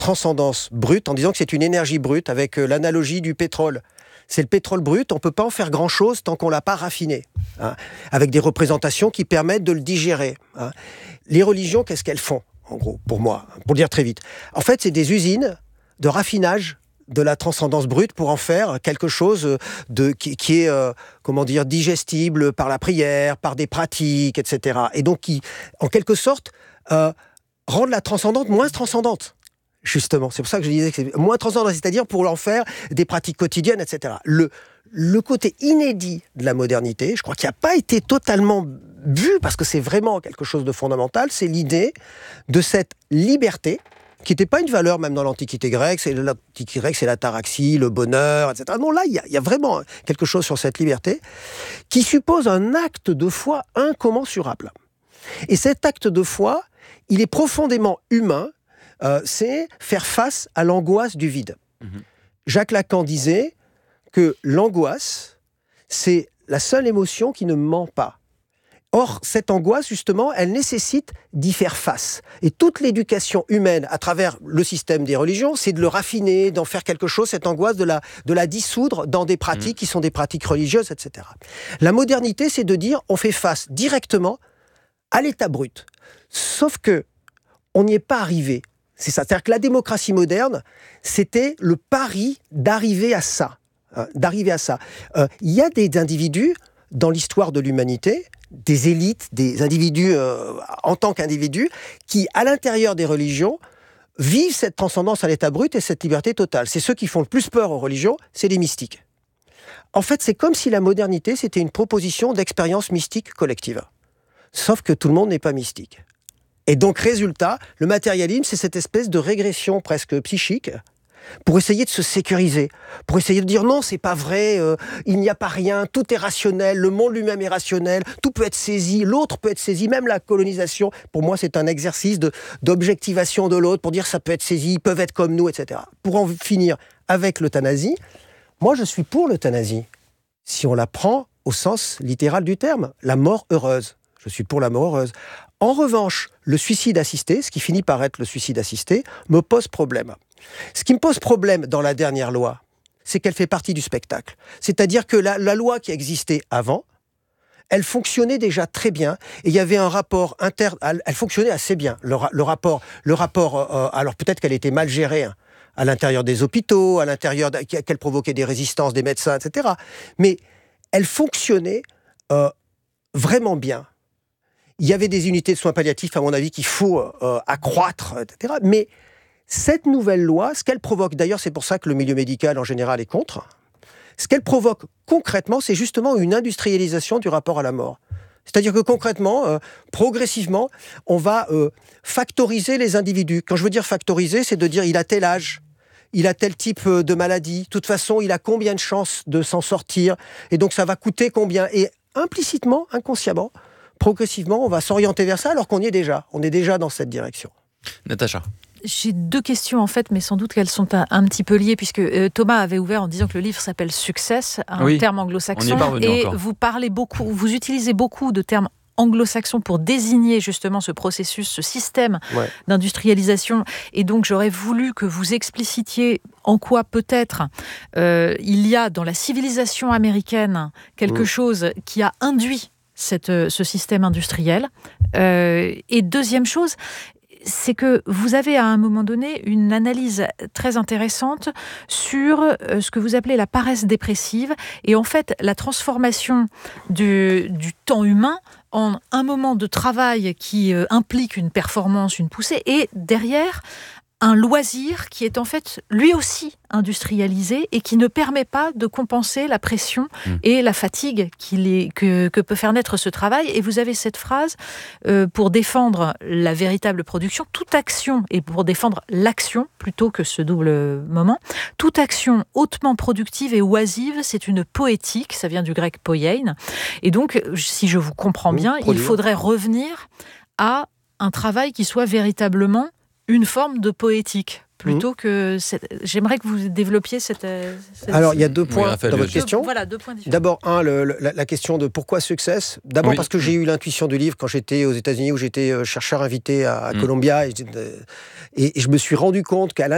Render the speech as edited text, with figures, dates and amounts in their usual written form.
transcendance brute en disant que c'est une énergie brute avec l'analogie du pétrole. C'est le pétrole brut, on ne peut pas en faire grand-chose tant qu'on ne l'a pas raffiné, hein, avec des représentations qui permettent de le digérer. Hein. Les religions, qu'est-ce qu'elles font, en gros, pour moi, pour le dire très vite? En fait, c'est des usines de raffinage de la transcendance brute pour en faire quelque chose qui est digestible par la prière, par des pratiques, etc. Et donc qui, en quelque sorte, rendre la transcendante moins transcendante. Justement, c'est pour ça que je disais que c'est moins transcendant, c'est-à-dire pour en faire des pratiques quotidiennes, etc. Le côté inédit de la modernité, je crois qu'il n'a pas été totalement vu, parce que c'est vraiment quelque chose de fondamental, c'est l'idée de cette liberté, qui n'était pas une valeur même dans l'Antiquité grecque, c'est l'ataraxie, le bonheur, etc. Non, là, il y a vraiment quelque chose sur cette liberté qui suppose un acte de foi incommensurable. Et cet acte de foi, il est profondément humain, c'est faire face à l'angoisse du vide. Jacques Lacan disait que l'angoisse, c'est la seule émotion qui ne ment pas. Or, cette angoisse, justement, elle nécessite d'y faire face. Et toute l'éducation humaine, à travers le système des religions, c'est de le raffiner, d'en faire quelque chose, cette angoisse, de la dissoudre dans des pratiques qui sont des pratiques religieuses, etc. La modernité, c'est de dire, on fait face directement à l'état brut. Sauf que on n'y est pas arrivé. C'est ça. C'est-à-dire que la démocratie moderne, c'était le pari d'arriver à ça. Il y a des individus dans l'histoire de l'humanité, des élites, des individus en tant qu'individus, qui, à l'intérieur des religions, vivent cette transcendance à l'état brut et cette liberté totale. C'est ceux qui font le plus peur aux religions, c'est les mystiques. En fait, c'est comme si la modernité, c'était une proposition d'expérience mystique collective. Sauf que tout le monde n'est pas mystique. Et donc, résultat, le matérialisme, c'est cette espèce de régression presque psychique pour essayer de se sécuriser, pour essayer de dire non, c'est pas vrai, il n'y a pas rien, tout est rationnel, le monde lui-même est rationnel, tout peut être saisi, l'autre peut être saisi, même la colonisation, pour moi, c'est un exercice d'objectivation de l'autre, pour dire ça peut être saisi, ils peuvent être comme nous, etc. Pour en finir avec l'euthanasie, moi, je suis pour l'euthanasie, si on la prend au sens littéral du terme, la mort heureuse. Je suis pour la mort heureuse. En revanche, le suicide assisté, ce qui finit par être le suicide assisté, me pose problème. Ce qui me pose problème dans la dernière loi, c'est qu'elle fait partie du spectacle. C'est-à-dire que la loi qui existait avant, elle fonctionnait déjà très bien, et il y avait un rapport interne, elle fonctionnait assez bien. Le rapport, alors peut-être qu'elle était mal gérée, hein, à l'intérieur des hôpitaux, à l'intérieur qu'elle provoquait des résistances des médecins, etc. Mais elle fonctionnait vraiment bien. Il y avait des unités de soins palliatifs, à mon avis, qu'il faut accroître, etc. Mais cette nouvelle loi, ce qu'elle provoque, d'ailleurs, c'est pour ça que le milieu médical, en général, est contre, ce qu'elle provoque concrètement, c'est justement une industrialisation du rapport à la mort. C'est-à-dire que concrètement, progressivement, on va factoriser les individus. Quand je veux dire factoriser, c'est de dire il a tel âge, il a tel type de maladie, de toute façon, il a combien de chances de s'en sortir, et donc ça va coûter combien. Et implicitement, inconsciemment, progressivement, on va s'orienter vers ça alors qu'on y est déjà. On est déjà dans cette direction. Natacha. J'ai deux questions en fait, mais sans doute qu'elles sont un petit peu liées, puisque Thomas avait ouvert en disant que le livre s'appelle Success, un terme anglo-saxon, et encore. Vous utilisez beaucoup de termes anglo-saxons pour désigner justement ce processus, ce système d'industrialisation. Et donc j'aurais voulu que vous explicitiez en quoi peut-être il y a dans la civilisation américaine quelque chose qui a induit ce système industriel. Et deuxième chose, c'est que vous avez à un moment donné une analyse très intéressante sur ce que vous appelez la paresse dépressive et en fait la transformation du temps humain en un moment de travail qui implique une performance, une poussée, et derrière un loisir qui est en fait lui aussi industrialisé et qui ne permet pas de compenser la pression et la fatigue que peut faire naître ce travail. Et vous avez cette phrase, pour défendre la véritable production, toute action, et pour défendre l'action plutôt que ce double moment, toute action hautement productive et oisive, c'est une poétique, ça vient du grec poiein. Et donc, si je vous comprends bien, il faudrait revenir à un travail qui soit véritablement une forme de poétique, plutôt que... J'aimerais que vous développiez cette... Alors, il y a deux points dans votre question. Voilà, deux points différents. D'abord, la question de pourquoi Success. D'abord parce que j'ai eu l'intuition du livre quand j'étais aux États-Unis, où j'étais chercheur invité à Columbia, et je me suis rendu compte qu'à